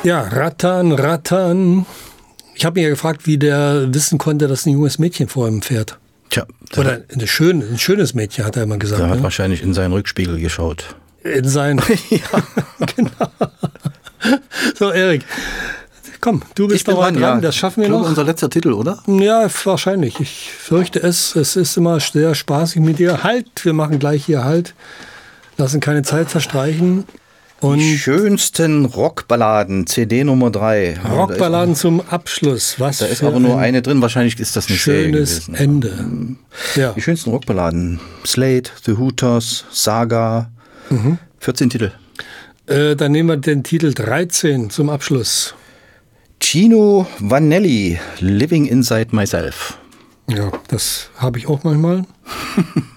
Ja, Rattern. Ich habe mich ja gefragt, wie der wissen konnte, dass ein junges Mädchen vor ihm fährt. Tja, Oder ein schönes Mädchen, hat er immer gesagt. Der hat ne? wahrscheinlich in seinen Rückspiegel geschaut. In sein. Ja, genau. So, Erik. Komm, du bist noch mal dran. Ja. Das schaffen wir Ich glaube, noch. unser letzter Titel, oder? Ja, wahrscheinlich. Ich fürchte es. Es ist immer sehr spaßig mit dir. Halt, wir machen gleich hier Halt. Lassen keine Zeit verstreichen. Und Die schönsten Rockballaden, CD Nummer 3. Rockballaden zum Abschluss. Was Da ist für aber nur ein eine drin. Wahrscheinlich ist das eine Serie schönes gewesen. Ende. Ja. Die schönsten Rockballaden. Slade, The Hooters, Saga. 14 Titel. Dann nehmen wir den Titel 13 zum Abschluss. Chino Vanelli, Living Inside Myself. Ja, das habe ich auch manchmal.